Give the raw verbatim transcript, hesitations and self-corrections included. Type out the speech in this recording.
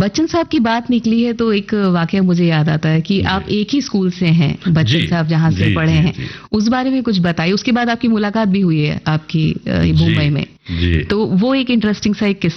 बच्चन साहब की बात निकली है तो एक वाकया मुझे याद आता है कि आप एक ही स्कूल से हैं, बच्चन साहब जहां से पढ़े हैं, उस बारे में कुछ बताइए। उसके बाद आपकी मुलाकात भी हुई है आपकी मुंबई में, जी। तो वो एक इंटरेस्टिंग सा एक